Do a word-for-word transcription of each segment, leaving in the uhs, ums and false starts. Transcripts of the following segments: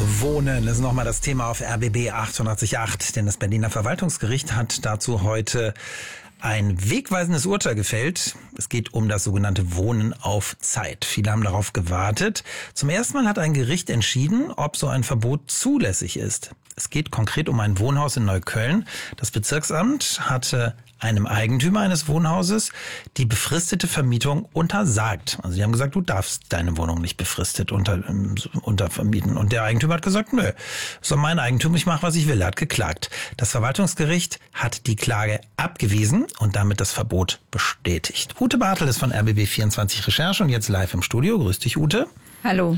Wohnen ist nochmal das Thema auf R B B achtundachtzig Komma acht, denn das Berliner Verwaltungsgericht hat dazu heute ein wegweisendes Urteil gefällt. Es geht um das sogenannte Wohnen auf Zeit. Viele haben darauf gewartet. Zum ersten Mal hat ein Gericht entschieden, ob so ein Verbot zulässig ist. Es geht konkret um ein Wohnhaus in Neukölln. Das Bezirksamt hatte einem Eigentümer eines Wohnhauses die befristete Vermietung untersagt. Also die haben gesagt, du darfst deine Wohnung nicht befristet unter, untervermieten. Und der Eigentümer hat gesagt, nö, das ist mein Eigentum, ich mache, was ich will. Er hat geklagt. Das Verwaltungsgericht hat die Klage abgewiesen und damit das Verbot bestätigt. Ute Bartel ist von R B B vierundzwanzig Recherche und jetzt live im Studio. Grüß dich, Ute. Hallo.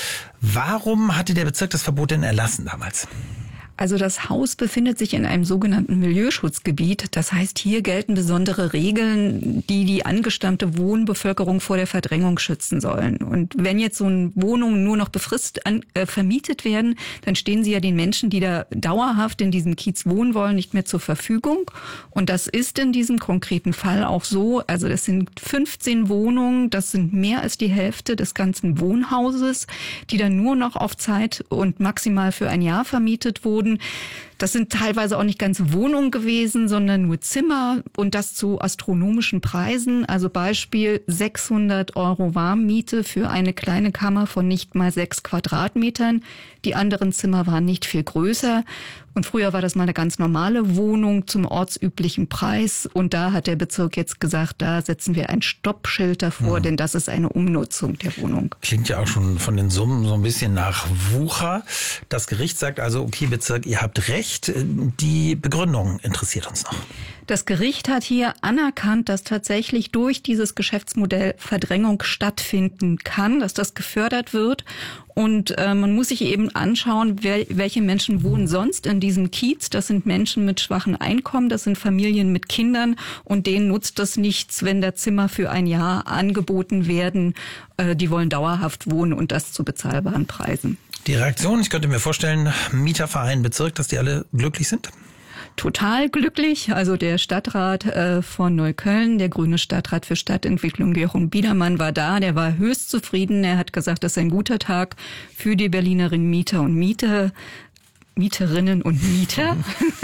Warum hatte der Bezirk das Verbot denn erlassen damals? Also das Haus befindet sich in einem sogenannten Milieuschutzgebiet. Das heißt, hier gelten besondere Regeln, die die angestammte Wohnbevölkerung vor der Verdrängung schützen sollen. Und wenn jetzt so eine Wohnungen nur noch befristet an, äh, vermietet werden, dann stehen sie ja den Menschen, die da dauerhaft in diesem Kiez wohnen wollen, nicht mehr zur Verfügung. Und das ist in diesem konkreten Fall auch so. Also das sind fünfzehn Wohnungen, das sind mehr als die Hälfte des ganzen Wohnhauses, die dann nur noch auf Zeit und maximal für ein Jahr vermietet wurden. Das sind teilweise auch nicht ganze Wohnungen gewesen, sondern nur Zimmer und das zu astronomischen Preisen. Also Beispiel sechshundert Euro Warmmiete für eine kleine Kammer von nicht mal sechs Quadratmetern. Die anderen Zimmer waren nicht viel größer. Und früher war das mal eine ganz normale Wohnung zum ortsüblichen Preis. Und da hat der Bezirk jetzt gesagt, da setzen wir ein Stoppschild davor, mhm. denn das ist eine Umnutzung der Wohnung. Klingt ja auch schon von den Summen so ein bisschen nach Wucher. Das Gericht sagt also, okay Bezirk, ihr habt recht. Die Begründung interessiert uns noch. Das Gericht hat hier anerkannt, dass tatsächlich durch dieses Geschäftsmodell Verdrängung stattfinden kann, dass das gefördert wird. Und äh, man muss sich eben anschauen, wer, welche Menschen wohnen sonst in diesem Kiez. Das sind Menschen mit schwachen Einkommen, das sind Familien mit Kindern und denen nutzt das nichts, wenn da Zimmer für ein Jahr angeboten werden. Äh, die wollen dauerhaft wohnen und das zu bezahlbaren Preisen. Die Reaktion, ich könnte mir vorstellen, Mieterverein, Bezirk, dass die alle glücklich sind? Total glücklich. Also der Stadtrat äh, von Neukölln, der grüne Stadtrat für Stadtentwicklung, Jochen Biedermann, war da. Der war höchst zufrieden. Er hat gesagt, das ist ein guter Tag für die Berlinerinnen Mieter und Mieter. Mieterinnen und Mieter.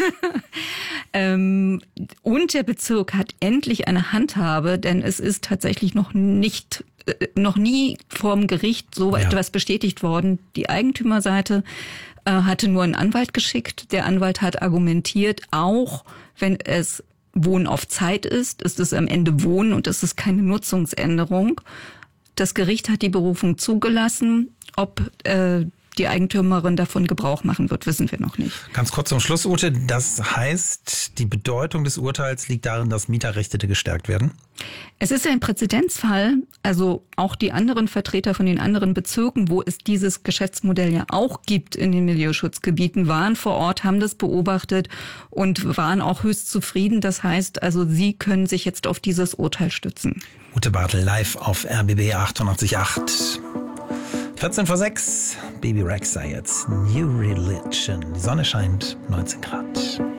ähm, und der Bezirk hat endlich eine Handhabe, denn es ist tatsächlich noch nicht, äh, noch nie vorm Gericht so ja. etwas bestätigt worden. Die Eigentümerseite äh, hatte nur einen Anwalt geschickt. Der Anwalt hat argumentiert, auch wenn es Wohnen auf Zeit ist, ist es am Ende Wohnen und es ist keine Nutzungsänderung. Das Gericht hat die Berufung zugelassen. Ob äh, die Eigentümerin davon Gebrauch machen wird, wissen wir noch nicht. Ganz kurz zum Schluss, Ute. Das heißt, die Bedeutung des Urteils liegt darin, dass Mieterrechte gestärkt werden? Es ist ein Präzedenzfall. Also auch die anderen Vertreter von den anderen Bezirken, wo es dieses Geschäftsmodell ja auch gibt in den Milieuschutzgebieten, waren vor Ort, haben das beobachtet und waren auch höchst zufrieden. Das heißt, also sie können sich jetzt auf dieses Urteil stützen. Ute Bartel live auf R B B achtundachtzig Komma acht. vierzehn vor sechs, Baby Rexha jetzt, New Religion. Die Sonne scheint, neunzehn Grad.